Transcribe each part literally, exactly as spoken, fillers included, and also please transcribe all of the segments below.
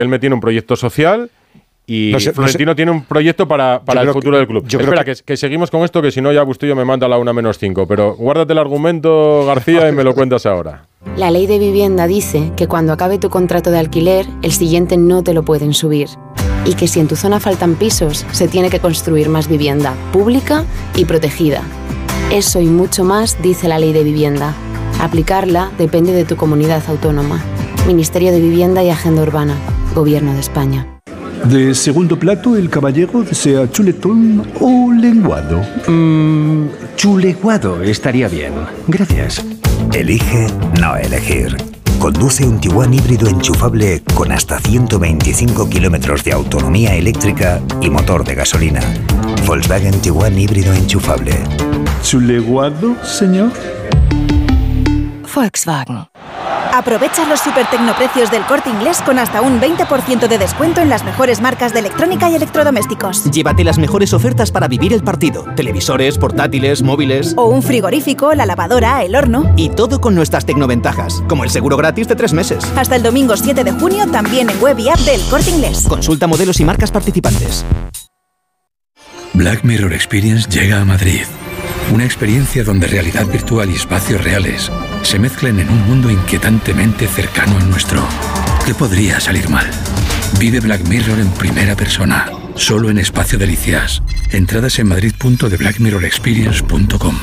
Él me tiene un proyecto social y no sé, Florentino no sé. tiene un proyecto para, para el futuro que, del club. Yo Espera, creo que, que, que seguimos con esto, que si no ya Bustillo me manda a la una menos cinco. Pero guárdate el argumento, García, y me lo cuentas ahora. La ley de vivienda dice que cuando acabe tu contrato de alquiler, el siguiente no te lo pueden subir. Y que si en tu zona faltan pisos, se tiene que construir más vivienda, pública y protegida. Eso y mucho más dice la ley de vivienda. Aplicarla depende de tu comunidad autónoma. Ministerio de Vivienda y Agenda Urbana. Gobierno de España. De segundo plato, el caballero desea chuletón o lenguado. Mmm, chuleguado estaría bien. Gracias. Elige no elegir. Conduce un Tiguan híbrido enchufable con hasta ciento veinticinco kilómetros de autonomía eléctrica y motor de gasolina. Volkswagen Tiguan híbrido enchufable. ¿Chuleguado, señor? Volkswagen. Aprovecha los super tecnoprecios del Corte Inglés con hasta un veinte por ciento de descuento en las mejores marcas de electrónica y electrodomésticos. Llévate las mejores ofertas para vivir el partido. Televisores, portátiles, móviles... O un frigorífico, la lavadora, el horno... Y todo con nuestras tecnoventajas, como el seguro gratis de tres meses. Hasta el domingo siete de junio, también en web y app del Corte Inglés. Consulta modelos y marcas participantes. Black Mirror Experience llega a Madrid. Una experiencia donde realidad virtual y espacios reales se mezclan en un mundo inquietantemente cercano al nuestro. ¿Qué podría salir mal? Vive Black Mirror en primera persona, solo en Espacio Delicias. Entradas en madrid punto de black mirror experience punto com.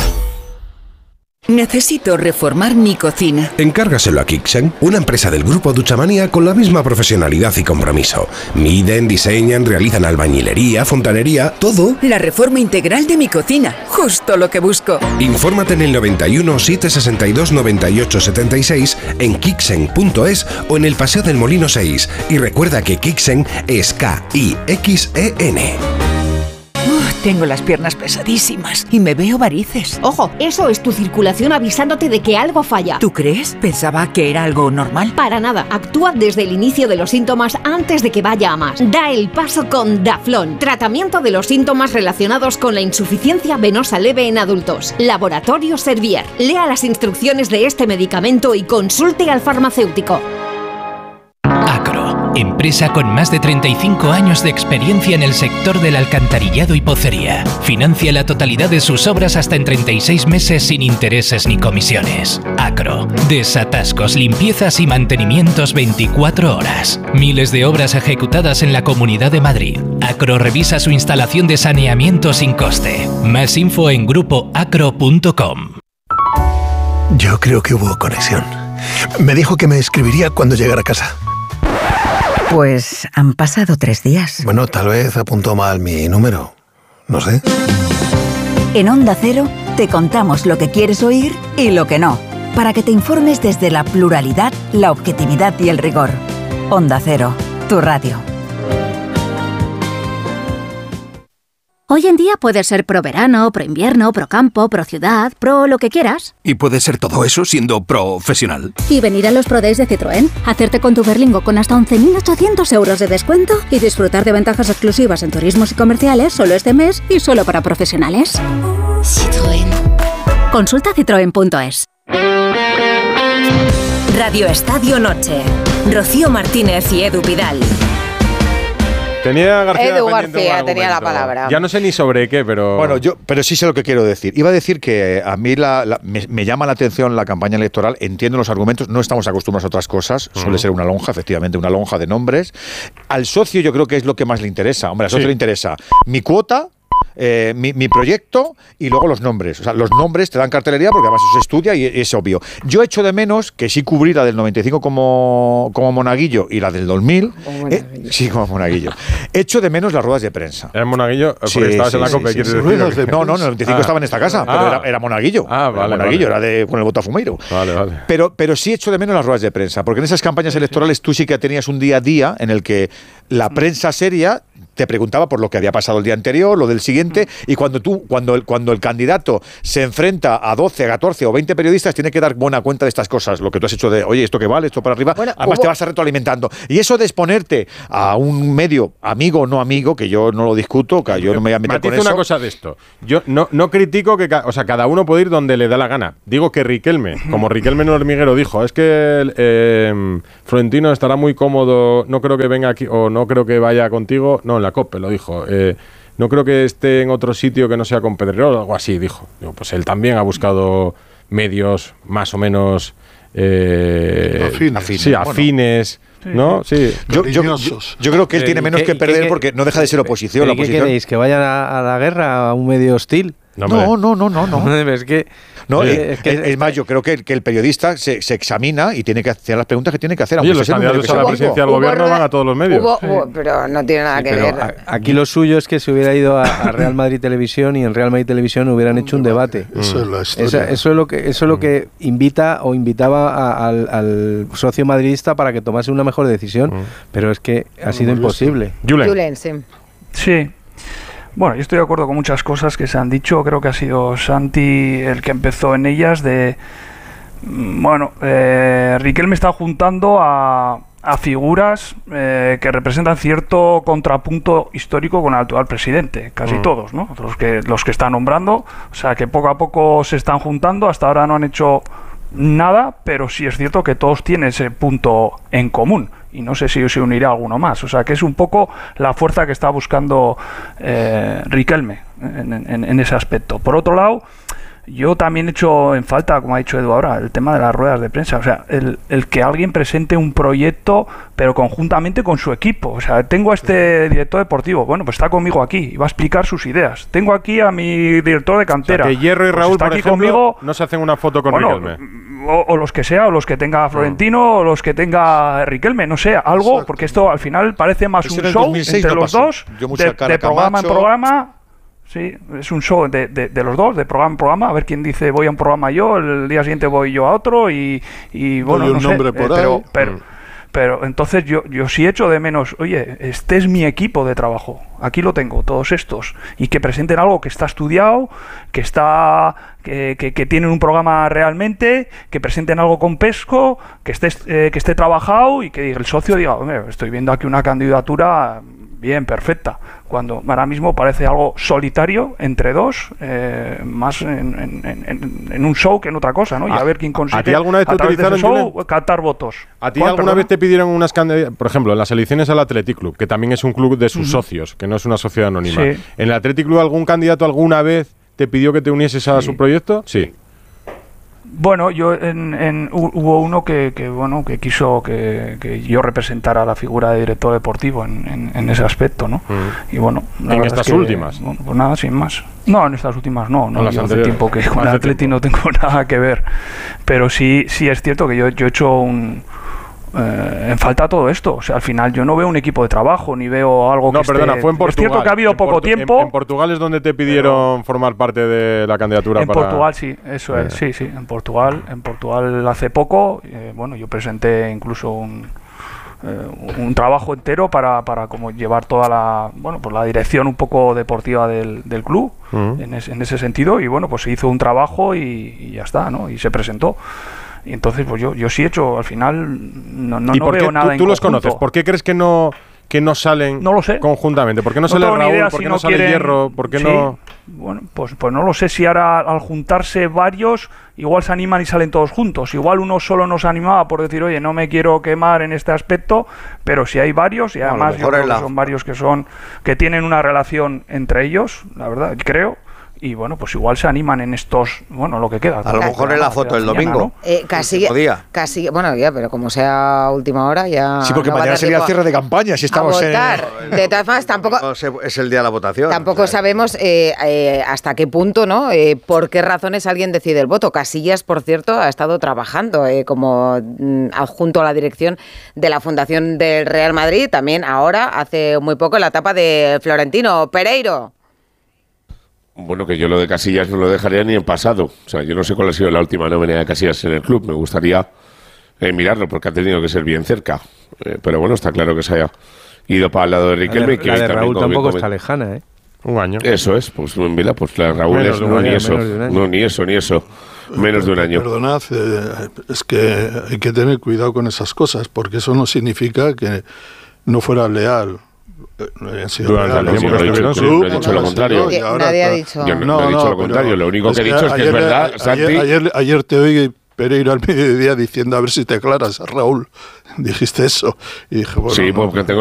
Necesito reformar mi cocina. Encárgaselo a Kixen, una empresa del grupo Duchamania con la misma profesionalidad y compromiso. Miden, diseñan, realizan albañilería, fontanería, todo. La reforma integral de mi cocina, justo lo que busco. Infórmate en el noventa y uno, setecientos sesenta y dos, noventa y ocho setenta y seis, en kixen punto es o en el Paseo del Molino seis. Y recuerda que Kixen es K I X E N. Tengo las piernas pesadísimas y me veo varices. Ojo, eso es tu circulación avisándote de que algo falla. ¿Tú crees? Pensaba que era algo normal. Para nada. Actúa desde el inicio de los síntomas antes de que vaya a más. Da el paso con Daflón. Tratamiento de los síntomas relacionados con la insuficiencia venosa leve en adultos. Laboratorio Servier. Lea las instrucciones de este medicamento y consulte al farmacéutico. Acro, empresa con más de treinta y cinco años de experiencia en el sector del alcantarillado y pocería. Financia la totalidad de sus obras hasta en treinta y seis meses sin intereses ni comisiones. Acro, desatascos, limpiezas y mantenimientos veinticuatro horas. Miles de obras ejecutadas en la Comunidad de Madrid. Acro revisa su instalación de saneamiento sin coste. Más info en grupo acro punto com. Yo creo que hubo conexión. Me dijo que me escribiría cuando llegara a casa. Pues han pasado tres días. Bueno, tal vez apuntó mal mi número. No sé. En Onda Cero te contamos lo que quieres oír y lo que no, para que te informes desde la pluralidad, la objetividad y el rigor. Onda Cero, tu radio. Hoy en día puedes ser pro verano, pro invierno, pro campo, pro ciudad, pro lo que quieras. Y puedes ser todo eso siendo profesional. Y venir a los Pro Days de Citroën, hacerte con tu Berlingo con hasta once mil ochocientos euros de descuento y disfrutar de ventajas exclusivas en turismos y comerciales solo este mes y solo para profesionales. Citroën. Consulta citroen punto es. Radio Estadio Noche. Rocío Martínez y Edu Pidal. Tenía García, Edu García tenía la palabra. Ya no sé ni sobre qué, pero... Bueno, yo, pero sí sé lo que quiero decir. Iba a decir que a mí la, la, me, me llama la atención la campaña electoral, entiendo los argumentos, no estamos acostumbrados a otras cosas, uh-huh. Suele ser una lonja, efectivamente, una lonja de nombres. Al socio yo creo que es lo que más le interesa. Hombre, al socio sí. le interesa mi cuota... Eh, mi, mi proyecto y luego los nombres. O sea, los nombres te dan cartelería porque además eso se estudia y es obvio. Yo echo de menos que sí cubrí la del noventa y cinco como, como monaguillo y la del dos mil. Eh, sí, como monaguillo. Echo de menos las ruedas de prensa. ¿Era monaguillo? Porque sí, estabas sí, en la sí, COPE, sí, ¿quieres sí, decir? sí. No, no, en el noventa y cinco ah. estaba en esta casa, ah. pero era, era monaguillo. Ah, vale, era monaguillo, vale. era de, con el Botafumeiro. Vale, vale. Pero, pero sí echo de menos las ruedas de prensa, porque en esas campañas electorales tú sí que tenías un día a día en el que la prensa seria te preguntaba por lo que había pasado el día anterior, lo del siguiente, y cuando tú, cuando el, cuando el candidato se enfrenta a doce, a catorce o veinte periodistas, tiene que dar buena cuenta de estas cosas, lo que tú has hecho de, oye, esto que vale, esto para arriba, bueno, además hubo... te vas a retroalimentando. Y eso de exponerte a un medio, amigo o no amigo, que yo no lo discuto, que yo no me voy a meter con eso. una cosa de esto, yo no, no critico que, o sea, cada uno puede ir donde le da la gana. Digo que Riquelme, como Riquelme en el hormiguero dijo, es que eh, Florentino estará muy cómodo, no creo que venga aquí, o no creo que vaya contigo, no, la COPE lo dijo, eh, no creo que esté en otro sitio que no sea con Pedrerol o algo así, dijo. Digo, pues él también ha buscado medios más o menos eh, afines, sí, afines bueno, ¿no? Sí. Yo, yo, yo, yo creo que él eh, tiene menos que, que perder que, porque no deja de ser oposición. La ¿Qué oposición. queréis? ¿Que vayan a, a la guerra a un medio hostil? No, no, no, no, no, no. Es que, no eh, es, que, es, es más, yo creo que el, que el periodista se, se examina y tiene que hacer las preguntas que tiene que hacer. Oye, los candidatos a la presidencia del gobierno van a todos los medios. Hubo, hubo, pero no tiene nada sí, que ver. A, aquí lo suyo es que se hubiera ido a, a Real Madrid Televisión y en Real Madrid Televisión hubieran hecho un debate. Eso es la historia. Esa, eso es lo que eso es lo que invita o invitaba a, al, al socio madridista para que tomase una mejor decisión, mm. pero es que ha sido imposible. Julen. Julen, sí. Sí. Bueno, yo estoy de acuerdo con muchas cosas que se han dicho. Creo que ha sido Santi el que empezó en ellas. De bueno, eh, Riquelme está juntando a, a figuras eh, que representan cierto contrapunto histórico con el actual presidente. Casi mm. todos, ¿no? Los que, los que está nombrando. O sea, que poco a poco se están juntando. Hasta ahora no han hecho nada, pero sí es cierto que todos tienen ese punto en común. Y no sé si se unirá alguno más. O sea, que es un poco la fuerza que está buscando eh, Riquelme en, en, en ese aspecto. Por otro lado, yo también he hecho en falta, como ha dicho Edu ahora, el tema de las ruedas de prensa. O sea, el, el que alguien presente un proyecto, pero conjuntamente con su equipo. O sea, tengo a este director deportivo, bueno, pues está conmigo aquí y va a explicar sus ideas. Tengo aquí a mi director de cantera. O sea, que Hierro y Raúl, pues por ejemplo, conmigo, no se hacen una foto con bueno, Riquelme. O, o los que sea, o los que tenga Florentino, no. o los que tenga Riquelme, no sé, algo, Exacto. porque esto al final parece más Eso un show entre no los pasó. dos, de, de programa en programa. Sí, es un show de, de, de los dos, de programa en programa, a ver quién dice voy a un programa yo, el día siguiente voy yo a otro y, y bueno, un no nombre sé, por eh, ahí. pero, pero, pero entonces yo, yo sí echo de menos, oye, este es mi equipo de trabajo, aquí lo tengo, todos estos, y que presenten algo que está estudiado, que está que, que, que tienen un programa realmente, que presenten algo con pesco, que esté, eh, que esté trabajado y que el socio diga, hombre, estoy viendo aquí una candidatura bien, perfecta, cuando ahora mismo parece algo solitario entre dos, eh, más en, en, en, en un show que en otra cosa, ¿no? Y a, a ver quién consigue ¿A ti alguna vez te utilizaron show, captar votos. ¿A ti alguna perdona? vez te pidieron unas candidaturas? Por ejemplo, en las elecciones al Athletic Club, que también es un club de sus uh-huh. socios, que no es una sociedad anónima. Sí. ¿En el Athletic Club algún candidato alguna vez te pidió que te unieses a sí. su proyecto? Sí. Bueno, yo en, en, hubo uno que, que bueno que quiso que, que yo representara la figura de director deportivo en, en, en ese aspecto, ¿no? Mm. Y bueno, la en estas es que, últimas. Bueno, pues nada, sin más. No, en estas últimas no, no. Las yo hace tiempo que con el Atleti no tengo nada que ver, pero sí, sí es cierto que yo, yo he hecho un Eh, en falta todo esto, o sea, al final yo no veo un equipo de trabajo ni veo algo no, que perdona, esté... fue en Portugal. Es cierto que ha habido en poco Portu tiempo. En, en Portugal es donde te pidieron pero, formar parte de la candidatura en para... Portugal sí, eso eh. es, sí, sí, en Portugal, en Portugal hace poco, eh, bueno, yo presenté incluso un eh, un trabajo entero para, para como llevar toda la, bueno, pues la dirección un poco deportiva del, del club, uh-huh. en, es, en ese sentido, y bueno, pues se hizo un trabajo y, y ya está, ¿no? Y se presentó. Y entonces, pues yo, yo sí he hecho, al final, no, no, ¿Y no por veo qué? nada ¿Tú, en tú los conjunto. conoces? ¿Por qué crees que no, que no salen no lo sé. conjuntamente? ¿Por qué no, no sale Raúl? Idea, ¿Por qué si no, no sale quieren... Hierro? ¿Por qué sí. no...? Bueno, pues, pues no lo sé si ahora al juntarse varios, igual se animan y salen todos juntos. Igual uno solo nos animaba por decir, oye, no me quiero quemar en este aspecto, pero si hay varios, y además yo creo que son varios que son que tienen una relación entre ellos, la verdad, creo. Y bueno, pues igual se animan en estos, bueno, lo que queda. A lo mejor en la foto del domingo. ¿No? Eh, casi, casi, bueno, ya, pero como sea última hora, ya. Sí, porque no mañana sería el cierre de campaña, si estamos en. De todas formas, tampoco. Es el día de la votación. Tampoco sabemos eh, eh, hasta qué punto, ¿no? Eh, por qué razones alguien decide el voto. Casillas, por cierto, ha estado trabajando eh, como mm, adjunto a la dirección de la Fundación del Real Madrid. También ahora, hace muy poco, en la etapa de Florentino Pereiro. Bueno, que yo lo de Casillas no lo dejaría ni en pasado. O sea, yo no sé cuál ha sido la última nómina de Casillas en el club. Me gustaría eh, mirarlo, porque ha tenido que ser bien cerca. Eh, pero bueno, está claro que se haya ido para el lado de Riquelme. La de, la de Raúl tampoco está lejana, ¿eh? Un año. Eso es, pues mira, pues la de Raúl Menos es de un no, año, ni eso, menos de un año. no, ni eso, ni eso. Menos de un año. Perdonad, eh, es que hay que tener cuidado con esas cosas, porque eso no significa que no fuera leal. Eh, sido Durante leal, el tiempo que estuvieron, sí, no he dicho lo contrario. Nadie, nadie ha dicho. Yo no, no he dicho lo contrario, lo único que he dicho es que ayer, es verdad, ayer, Santi. Ayer, ayer te oí, Pereiro, al mediodía diciendo a ver si te aclaras, Raúl. Dijiste eso. Y dije, bueno, sí, no, porque tengo